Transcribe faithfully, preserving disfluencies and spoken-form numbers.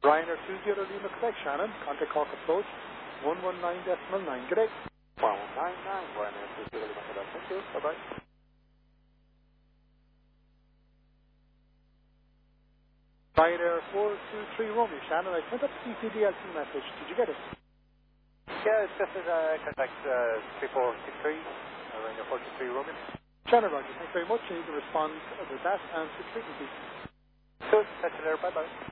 Ryanair two zero Lima Quebec, Shannon. Contact Cork approach one one nine decimal nine. Good day. one one nine nine, Ryanair two zero Lima Quebec. Thank you. Bye-bye. Ryanair four two three Romeo, Shannon. I sent up C P D L T message. Did you get it? Yeah, it's just as uh, contact uh, three four six three, uh, Ryanair four two three Romeo. Shannon, Roger. Thanks very much. You need to respond with that and switch frequency. Good. Catch you later. Bye-bye.